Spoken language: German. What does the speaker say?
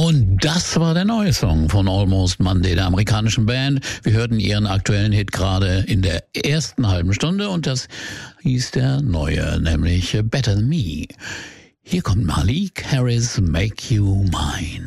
Und das war der neue Song von Almost Monday, der amerikanischen Band. Wir hörten ihren aktuellen Hit gerade in der ersten halben Stunde und das hieß der neue, nämlich Better Than Me. Hier kommt Malik Harris, Make You Mine.